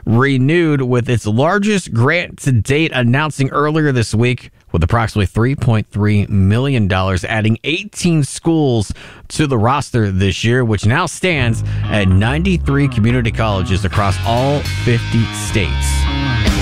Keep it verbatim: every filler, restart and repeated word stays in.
renewed with its largest grant to date, announcing earlier this week with approximately three point three million dollars, adding eighteen schools to the roster this year, which now stands at ninety-three community colleges across all fifty states.